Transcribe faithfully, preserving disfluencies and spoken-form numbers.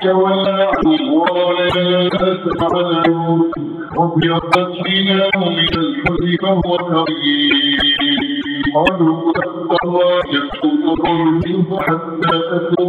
تولى عنهم وقال لا تفعلوا وابيضت عيناه من الحزن فهو كريم قالوا تقوى يسقط منه حتى تكون